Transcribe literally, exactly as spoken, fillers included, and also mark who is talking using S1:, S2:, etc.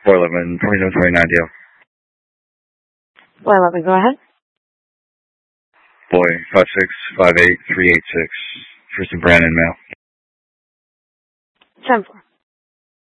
S1: four eleven, twenty-seven twenty-nine deal.
S2: four eleven, go ahead.
S1: Boy, five six five eight three eight six. For some Brandon mail.
S2: ten four.